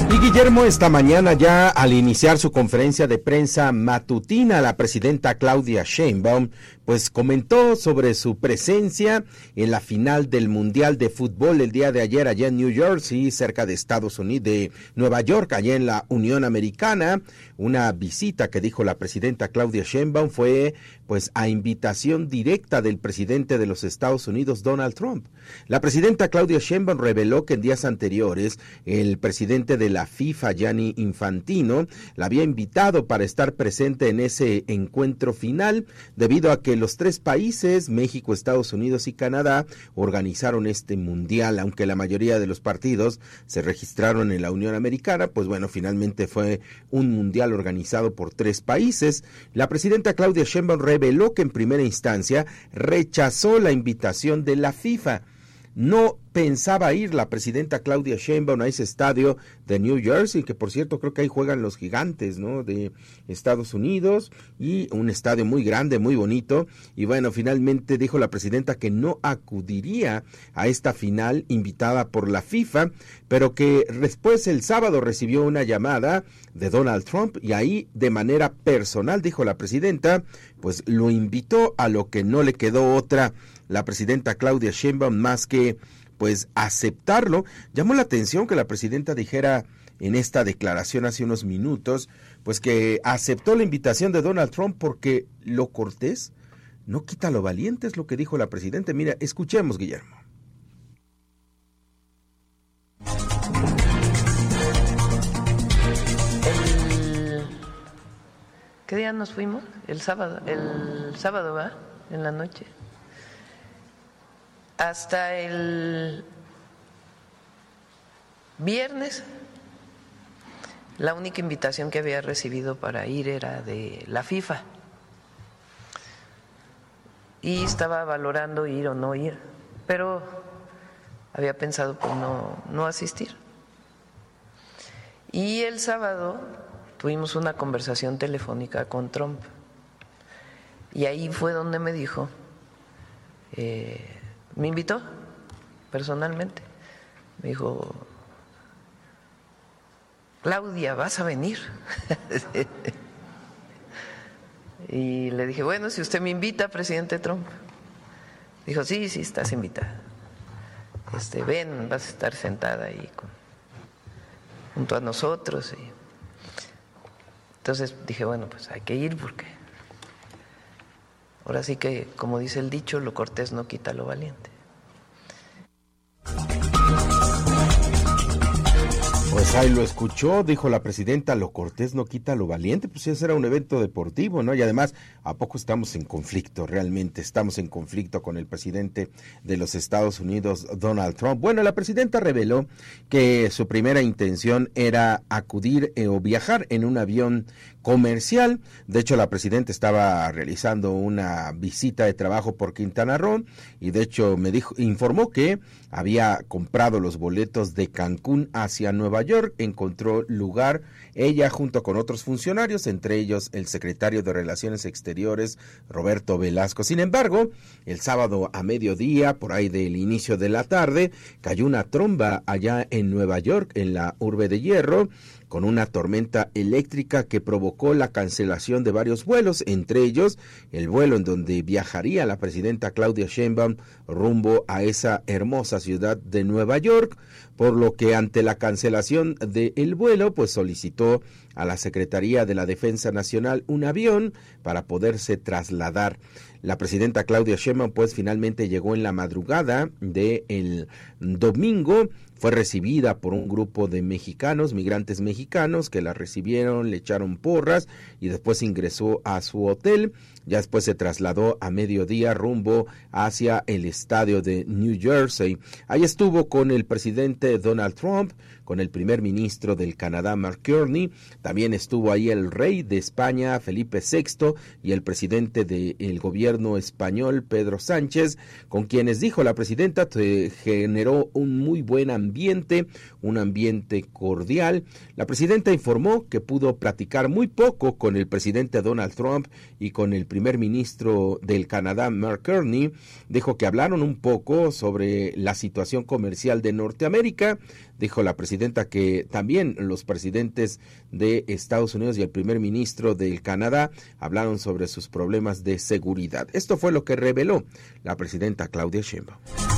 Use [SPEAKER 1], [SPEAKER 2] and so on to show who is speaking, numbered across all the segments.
[SPEAKER 1] Y Guillermo, esta mañana ya al iniciar su conferencia de prensa matutina, la presidenta Claudia Sheinbaum pues comentó sobre su presencia en la final del Mundial de Fútbol el día de ayer allá en New Jersey, cerca de Estados Unidos, de Nueva York, allá en la Unión Americana. Una visita que dijo la presidenta Claudia Sheinbaum fue pues a invitación directa del presidente de los Estados Unidos, Donald Trump. La presidenta Claudia Sheinbaum reveló que en días anteriores el presidente de la FIFA, Gianni Infantino, la había invitado para estar presente en ese encuentro final, debido a que los tres países, México, Estados Unidos y Canadá, organizaron este mundial. Aunque la mayoría de los partidos se registraron en la Unión Americana, pues bueno, finalmente fue un mundial organizado por tres países. La presidenta Claudia Sheinbaum reveló que en primera instancia rechazó la invitación de la FIFA. No pensaba ir la presidenta Claudia Sheinbaum a ese estadio de New Jersey, que por cierto creo que ahí juegan los Gigantes, ¿no?, de Estados Unidos, y un estadio muy grande, muy bonito. Y bueno, finalmente dijo la presidenta que no acudiría a esta final invitada por la FIFA, pero que después el sábado recibió una llamada de Donald Trump y ahí de manera personal, dijo la presidenta, pues lo invitó, a lo que no le quedó otra la presidenta Claudia Sheinbaum más que pues aceptarlo. Llamó la atención que la presidenta dijera en esta declaración hace unos minutos, pues que aceptó la invitación de Donald Trump porque lo cortés no quita lo valiente, es lo que dijo la presidenta. Mira, escuchemos, Guillermo.
[SPEAKER 2] ¿Qué día nos fuimos? El sábado, ¿va? En la noche. Hasta el viernes, la única invitación que había recibido para ir era de la FIFA. Y estaba valorando ir o no ir, pero había pensado pues no asistir. Y el sábado tuvimos una conversación telefónica con Trump. Y ahí fue donde me dijo, me invitó personalmente, me dijo, Claudia, ¿vas a venir? Y le dije, bueno, si usted me invita, presidente Trump. Dijo, sí, estás invitada. Ven, vas a estar sentada ahí junto a nosotros. Y entonces dije, bueno, pues hay que ir porque ahora sí que, como dice el dicho, lo cortés no quita lo valiente.
[SPEAKER 1] Pues ahí lo escuchó, dijo la presidenta, lo cortés no quita lo valiente. Pues ese era un evento deportivo, ¿no? Y además, ¿a poco estamos en conflicto? Realmente estamos en conflicto con el presidente de los Estados Unidos, Donald Trump. Bueno, la presidenta reveló que su primera intención era acudir o viajar en un avión comercial. De hecho, la presidenta estaba realizando una visita de trabajo por Quintana Roo y de hecho informó que había comprado los boletos de Cancún hacia Nueva York. Encontró lugar ella junto con otros funcionarios, entre ellos el secretario de Relaciones Exteriores, Roberto Velasco. Sin embargo, el sábado a mediodía, por ahí del inicio de la tarde, cayó una tromba allá en Nueva York, en la Urbe de Hierro, con una tormenta eléctrica que provocó la cancelación de varios vuelos, entre ellos el vuelo en donde viajaría la presidenta Claudia Sheinbaum rumbo a esa hermosa ciudad de Nueva York, por lo que ante la cancelación del vuelo, pues solicitó a la Secretaría de la Defensa Nacional un avión para poderse trasladar. La presidenta Claudia Sheinbaum pues finalmente llegó en la madrugada del domingo. Fue recibida por un grupo de mexicanos, migrantes mexicanos, que la recibieron, le echaron porras y después ingresó a su hotel. Ya después se trasladó a mediodía rumbo hacia el estadio de New Jersey. Ahí estuvo con el presidente Donald Trump, con el primer ministro del Canadá, Mark Carney. También estuvo ahí el rey de España, Felipe VI, y el presidente del gobierno español, Pedro Sánchez, con quienes, dijo la presidenta, generó un muy buen ambiente ambiente cordial. La presidenta informó que pudo platicar muy poco con el presidente Donald Trump y con el primer ministro del Canadá, Mark Carney. Dijo que hablaron un poco sobre la situación comercial de Norteamérica. Dijo la presidenta que también los presidentes de Estados Unidos y el primer ministro del Canadá hablaron sobre sus problemas de seguridad. Esto fue lo que reveló la presidenta Claudia Sheinbaum.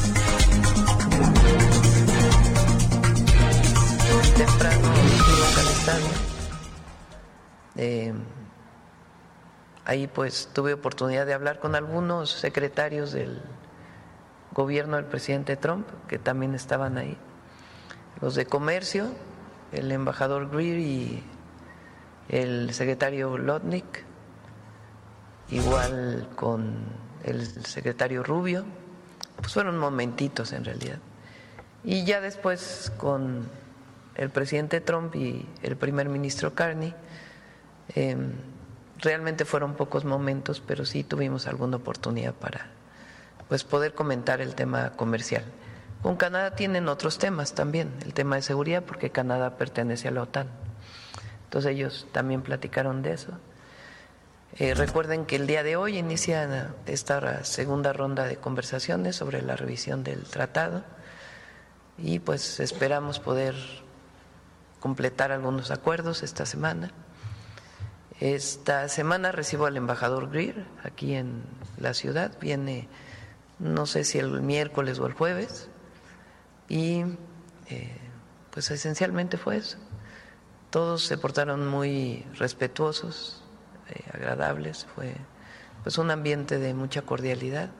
[SPEAKER 2] Temprano fuimos al estadio. Ahí pues tuve oportunidad de hablar con algunos secretarios del gobierno del presidente Trump, que también estaban ahí. Los de comercio, el embajador Greer y el secretario Lotnick, igual con el secretario Rubio, pues fueron momentitos en realidad. Y ya después con el presidente Trump y el primer ministro Carney, realmente fueron pocos momentos, pero sí tuvimos alguna oportunidad para pues poder comentar el tema comercial. Con Canadá tienen otros temas también, el tema de seguridad, porque Canadá pertenece a la OTAN. Entonces ellos también platicaron de eso. Recuerden que el día de hoy inicia esta segunda ronda de conversaciones sobre la revisión del tratado y pues esperamos poder completar algunos acuerdos esta semana. Esta semana recibo al embajador Greer aquí en la ciudad, viene no sé si el miércoles o el jueves, y pues esencialmente fue eso. Todos se portaron muy respetuosos, agradables, fue pues un ambiente de mucha cordialidad.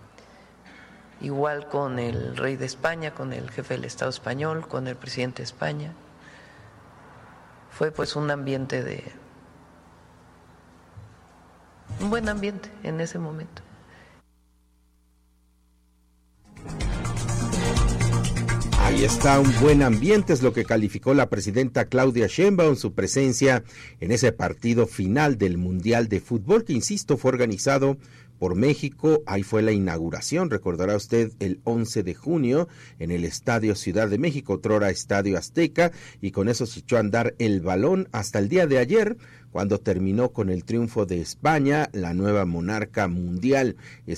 [SPEAKER 2] Igual con el rey de España, con el jefe del Estado español, con el presidente de España. Fue pues un ambiente un buen ambiente en ese momento.
[SPEAKER 1] Ahí está, un buen ambiente, es lo que calificó la presidenta Claudia Sheinbaum, su presencia en ese partido final del Mundial de Fútbol, que insisto, fue organizado por México. Ahí fue la inauguración, recordará usted, el 11 de junio en el Estadio Ciudad de México, otrora Estadio Azteca, y con eso se echó a andar el balón hasta el día de ayer, cuando terminó con el triunfo de España, la nueva monarca mundial,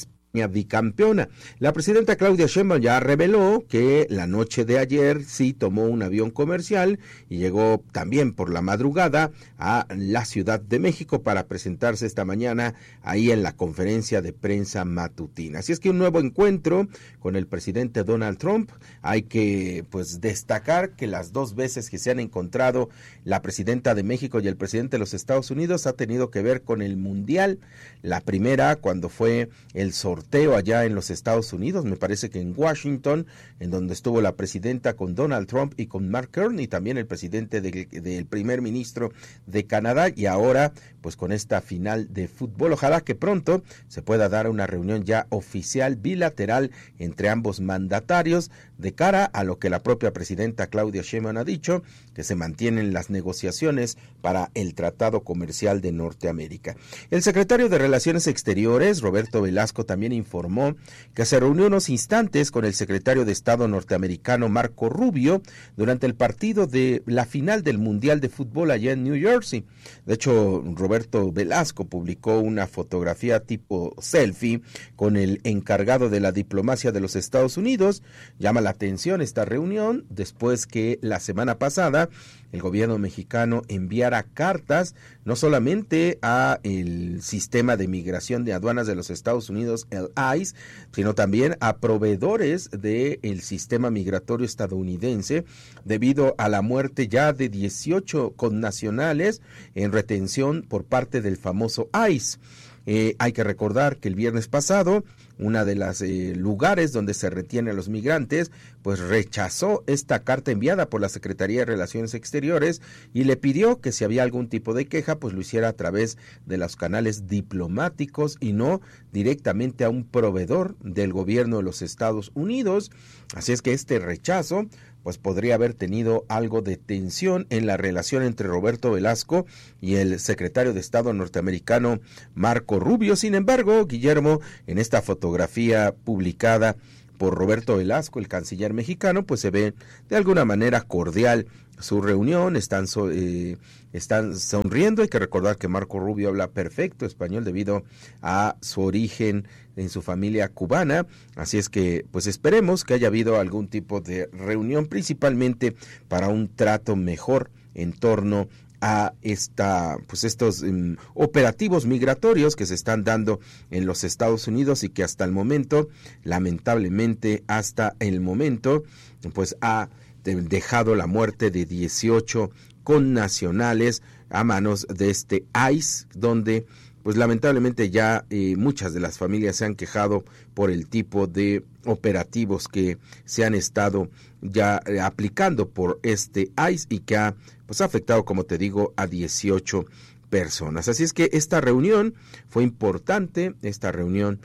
[SPEAKER 1] bicampeona. La presidenta Claudia Sheinbaum ya reveló que la noche de ayer sí tomó un avión comercial y llegó también por la madrugada a la Ciudad de México para presentarse esta mañana ahí en la conferencia de prensa matutina. Así es que un nuevo encuentro con el presidente Donald Trump. Hay que pues destacar que las dos veces que se han encontrado la presidenta de México y el presidente de los Estados Unidos ha tenido que ver con el Mundial. La primera cuando fue el sorteo allá en los Estados Unidos, me parece que en Washington, en donde estuvo la presidenta con Donald Trump y con Mark Carney, también el presidente del primer ministro de Canadá, y ahora pues con esta final de fútbol. Ojalá que pronto se pueda dar una reunión ya oficial bilateral entre ambos mandatarios de cara a lo que la propia presidenta Claudia Sheinbaum ha dicho, que se mantienen las negociaciones para el Tratado Comercial de Norteamérica. El secretario de Relaciones Exteriores, Roberto Velasco, también informó que se reunió unos instantes con el secretario de Estado norteamericano Marco Rubio durante el partido de la final del Mundial de Fútbol allá en New Jersey. De hecho, Roberto Velasco publicó una fotografía tipo selfie con el encargado de la diplomacia de los Estados Unidos. Llama la atención esta reunión después que la semana pasada el gobierno mexicano enviara cartas no solamente a el sistema de migración de aduanas de los Estados Unidos, el ICE, sino también a proveedores del sistema migratorio estadounidense debido a la muerte ya de 18 connacionales en retención por parte del famoso ICE. Hay que recordar que el viernes pasado, una de las lugares donde se retienen a los migrantes, pues rechazó esta carta enviada por la Secretaría de Relaciones Exteriores y le pidió que si había algún tipo de queja, pues lo hiciera a través de los canales diplomáticos y no directamente a un proveedor del gobierno de los Estados Unidos. Así es que este rechazo pues podría haber tenido algo de tensión en la relación entre Roberto Velasco y el secretario de Estado norteamericano Marco Rubio. Sin embargo, Guillermo, en esta fotografía publicada por Roberto Velasco, el canciller mexicano, pues se ve de alguna manera cordial su reunión, están sonriendo. Hay que recordar que Marco Rubio habla perfecto español debido a su origen en su familia cubana, así es que pues esperemos que haya habido algún tipo de reunión, principalmente para un trato mejor en torno a estos operativos migratorios que se están dando en los Estados Unidos y que hasta el momento, lamentablemente hasta el momento, pues ha dejado la muerte de 18 connacionales a manos de este ICE, donde pues lamentablemente ya muchas de las familias se han quejado por el tipo de operativos que se han estado ya aplicando por este ICE y que ha pues afectado, como te digo, a 18 personas. Así es que esta reunión fue importante, esta reunión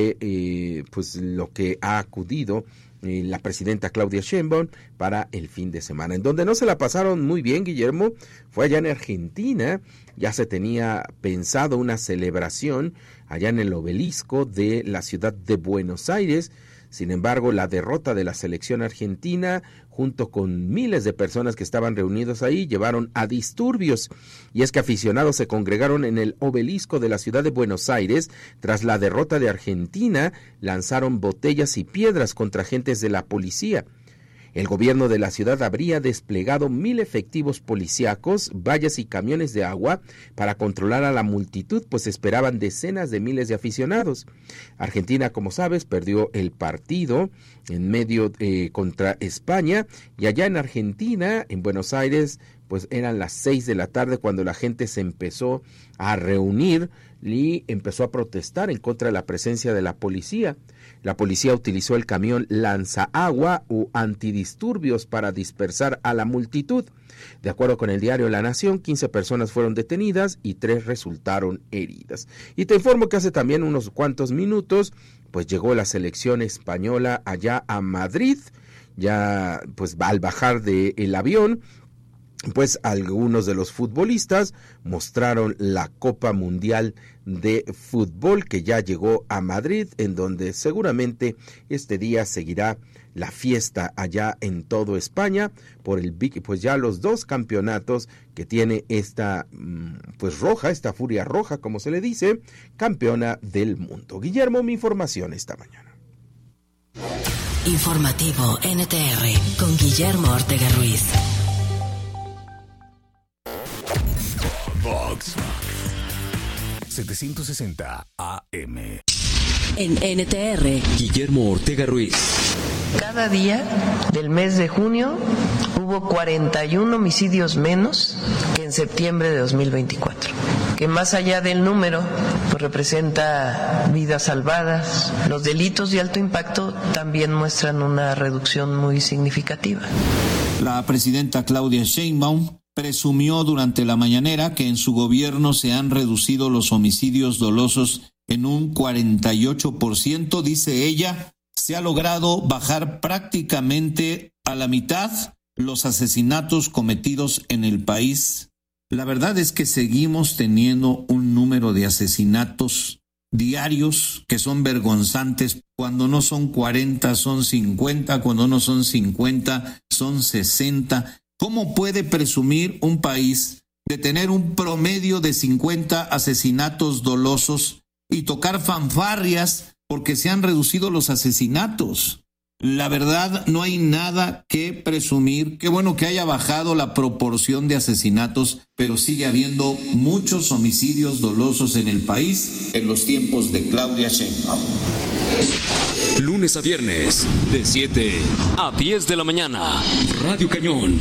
[SPEAKER 1] de pues lo que ha acudido la presidenta Claudia Sheinbaum para el fin de semana. En donde no se la pasaron muy bien, Guillermo, fue allá en Argentina. Ya se tenía pensado una celebración allá en el obelisco de la ciudad de Buenos Aires. Sin embargo, la derrota de la selección argentina, junto con miles de personas que estaban reunidos ahí, llevaron a disturbios. Y es que aficionados se congregaron en el obelisco de la ciudad de Buenos Aires. Tras la derrota de Argentina, lanzaron botellas y piedras contra agentes de la policía. El gobierno de la ciudad habría desplegado 1,000 efectivos policíacos, vallas y camiones de agua para controlar a la multitud, pues esperaban decenas de miles de aficionados. Argentina, como sabes, perdió el partido en medio contra España, y allá en Argentina, en Buenos Aires, pues eran las 6 de la tarde cuando la gente se empezó a reunir y empezó a protestar en contra de la presencia de la policía. La policía utilizó el camión lanzaagua o antidisturbios para dispersar a la multitud. De acuerdo con el diario La Nación, 15 personas fueron detenidas y 3 resultaron heridas. Y te informo que hace también unos cuantos minutos, pues llegó la selección española allá a Madrid, ya pues al bajar del avión, pues algunos de los futbolistas mostraron la Copa Mundial de Fútbol que ya llegó a Madrid, en donde seguramente este día seguirá la fiesta allá en todo España por pues ya los 2 campeonatos que tiene esta pues roja, esta furia roja como se le dice, campeona del mundo. Guillermo, mi información esta mañana.
[SPEAKER 3] Informativo NTR con Guillermo Ortega Ruiz.
[SPEAKER 4] Vox 760 AM.
[SPEAKER 3] En NTR,
[SPEAKER 5] Guillermo Ortega Ruiz.
[SPEAKER 2] Cada día del mes de junio hubo 41 homicidios menos que en septiembre de 2024, que más allá del número pues representa vidas salvadas. Los delitos de alto impacto también muestran una reducción muy significativa.
[SPEAKER 6] La presidenta Claudia Sheinbaum presumió durante la mañanera que en su gobierno se han reducido los homicidios dolosos en un 48%, dice ella. Se ha logrado bajar prácticamente a la mitad los asesinatos cometidos en el país. La verdad es que seguimos teniendo un número de asesinatos diarios que son vergonzantes. Cuando no son 40, son 50, cuando no son 50, son 60. ¿Cómo puede presumir un país de tener un promedio de 50 asesinatos dolosos y tocar fanfarrias porque se han reducido los asesinatos? La verdad, no hay nada que presumir. Qué bueno que haya bajado la proporción de asesinatos, pero sigue habiendo muchos homicidios dolosos en el país en los tiempos de Claudia Sheinbaum.
[SPEAKER 5] Lunes a viernes, de 7 a 10 de la mañana. Radio Cañón.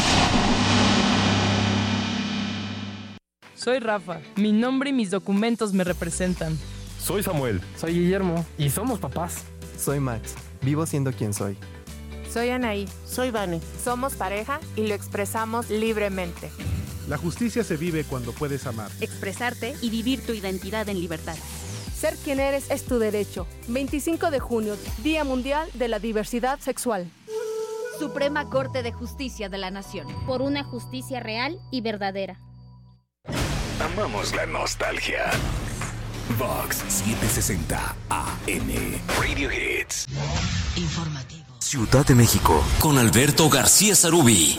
[SPEAKER 7] Soy Rafa. Mi nombre y mis documentos me representan.
[SPEAKER 8] Soy Samuel.
[SPEAKER 9] Soy Guillermo.
[SPEAKER 8] Y somos papás.
[SPEAKER 9] Soy Max. Vivo siendo quien soy.
[SPEAKER 10] Soy Anaí.
[SPEAKER 11] Soy Vane.
[SPEAKER 10] Somos pareja y lo expresamos libremente.
[SPEAKER 12] La justicia se vive cuando puedes amar,
[SPEAKER 13] expresarte y vivir tu identidad en libertad.
[SPEAKER 14] Ser quien eres es tu derecho. 25 de junio, Día Mundial de la Diversidad Sexual.
[SPEAKER 13] Suprema Corte de Justicia de la Nación.
[SPEAKER 15] Por una justicia real y verdadera.
[SPEAKER 4] Amamos la nostalgia. Vox 760 AM.
[SPEAKER 5] Radio Hits.
[SPEAKER 3] Informativo.
[SPEAKER 5] Ciudad de México, con Alberto García Zarubi.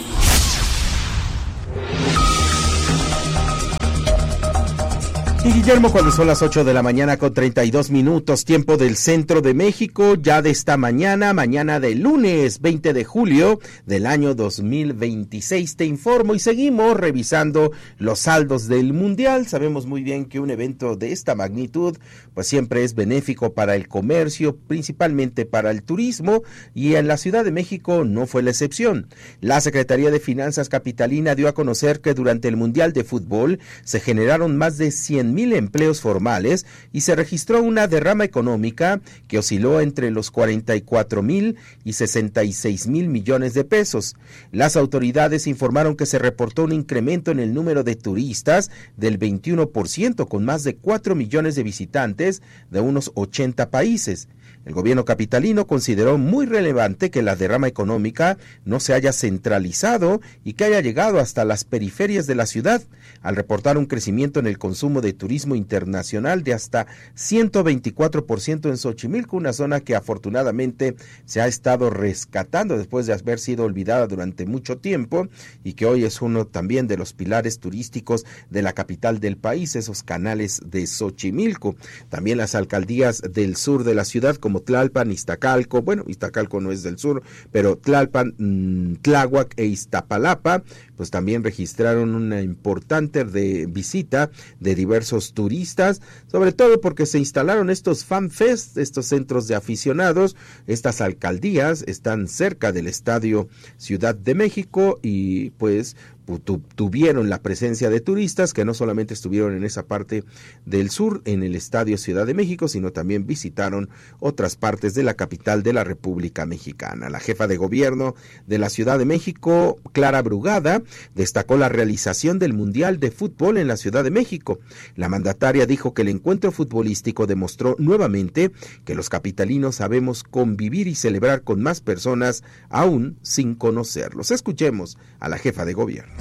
[SPEAKER 1] Y Guillermo, cuando son las 8 de la mañana con 32 minutos, tiempo del centro de México, ya de esta mañana de lunes 20 de julio del año 2026, te informo y seguimos revisando los saldos del Mundial. Sabemos muy bien que un evento de esta magnitud, pues siempre es benéfico para el comercio, principalmente para el turismo, y en la Ciudad de México no fue la excepción. La Secretaría de Finanzas Capitalina dio a conocer que durante el Mundial de Fútbol se generaron más de 100,000 empleos formales y se registró una derrama económica que osciló entre los 44,000 y 66,000 millones de pesos. Las autoridades informaron que se reportó un incremento en el número de turistas del 21%, con más de 4 millones de visitantes de unos 80 países. El gobierno capitalino consideró muy relevante que la derrama económica no se haya centralizado y que haya llegado hasta las periferias de la ciudad, al reportar un crecimiento en el consumo de turismo internacional de hasta 124% en Xochimilco, una zona que afortunadamente se ha estado rescatando después de haber sido olvidada durante mucho tiempo y que hoy es uno también de los pilares turísticos de la capital del país, esos canales de Xochimilco. También las alcaldías del sur de la ciudad, como Tlalpan, Iztacalco, bueno, Iztacalco no es del sur, pero Tlalpan, Tláhuac e Iztapalapa, pues también registraron una importante visita de diversos turistas, sobre todo porque se instalaron estos FanFest, estos centros de aficionados. Estas alcaldías están cerca del Estadio Ciudad de México y pues tuvieron la presencia de turistas que no solamente estuvieron en esa parte del sur, en el Estadio Ciudad de México, sino también visitaron otras partes de la capital de la República Mexicana. La jefa de gobierno de la Ciudad de México, Clara Brugada, destacó la realización del Mundial de Fútbol en la Ciudad de México. La mandataria dijo que el encuentro futbolístico demostró nuevamente que los capitalinos sabemos convivir y celebrar con más personas aún sin conocerlos. Escuchemos a la jefa de gobierno.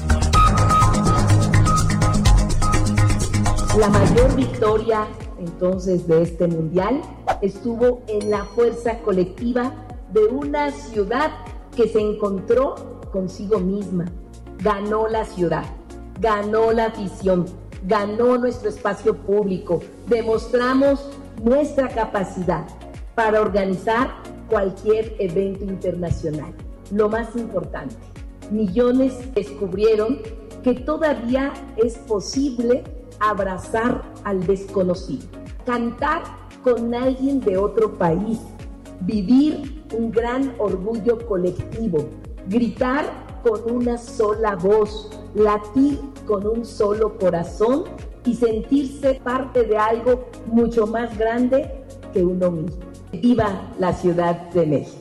[SPEAKER 4] La mayor victoria entonces de este mundial estuvo en la fuerza colectiva de una ciudad que se encontró consigo misma. Ganó la ciudad, ganó la afición, ganó nuestro espacio público. Demostramos nuestra capacidad para organizar cualquier evento internacional. Lo más importante, millones descubrieron que todavía es posible abrazar al desconocido, cantar con alguien de otro país, vivir un gran orgullo colectivo, gritar con una sola voz, latir con un solo corazón y sentirse parte de algo mucho más grande que uno mismo. ¡Viva la Ciudad de México!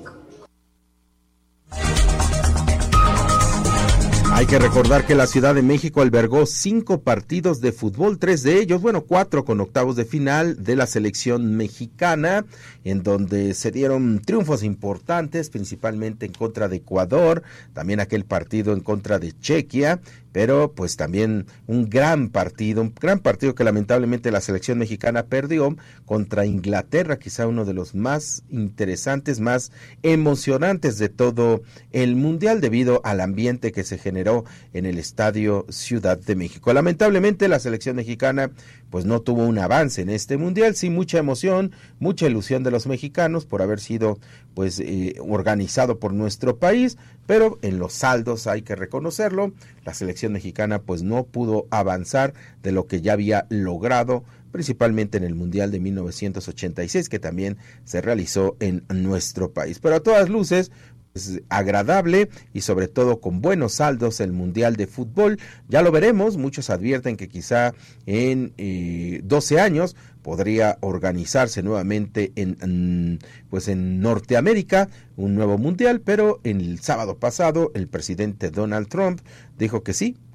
[SPEAKER 1] Hay que recordar que la Ciudad de México albergó 5 partidos de fútbol, 3 de ellos, 4 con octavos de final de la selección mexicana, en donde se dieron triunfos importantes, principalmente en contra de Ecuador, también aquel partido en contra de Chequia, pero pues también un gran partido que lamentablemente la selección mexicana perdió contra Inglaterra, quizá uno de los más interesantes, más emocionantes de todo el Mundial, debido al ambiente que se generó en el Estadio Ciudad de México. Lamentablemente la selección mexicana pues no tuvo un avance en este Mundial, sí mucha emoción, mucha ilusión de los mexicanos por haber sido pues organizado por nuestro país, pero en los saldos hay que reconocerlo, la selección mexicana pues no pudo avanzar de lo que ya había logrado, principalmente en el Mundial de 1986, que también se realizó en nuestro país. Pero a todas luces, pues, agradable y sobre todo con buenos saldos el Mundial de Fútbol. Ya lo veremos, muchos advierten que quizá en 12 años podría organizarse nuevamente en Norteamérica un nuevo Mundial, pero el sábado pasado el presidente Donald Trump dijo que sí,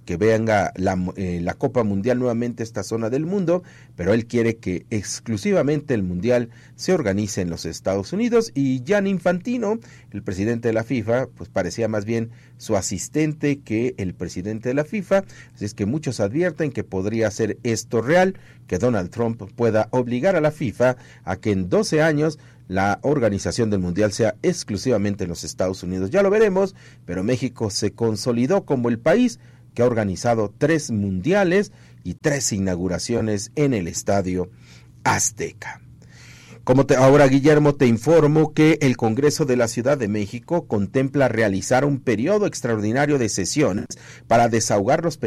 [SPEAKER 1] que venga la Copa Mundial nuevamente a esta zona del mundo, pero él quiere que exclusivamente el Mundial se organice en los Estados Unidos. Y Gianni Infantino, el presidente de la FIFA, pues parecía más bien su asistente que el presidente de la FIFA, así es que muchos advierten que podría ser esto real, que Donald Trump pueda obligar a la FIFA a que en 12 años la organización del Mundial sea exclusivamente en los Estados Unidos. Ya lo veremos, pero México se consolidó como el país que ha organizado 3 mundiales y 3 inauguraciones en el Estadio Azteca. Ahora, Guillermo, te informo que el Congreso de la Ciudad de México contempla realizar un periodo extraordinario de sesiones para desahogar los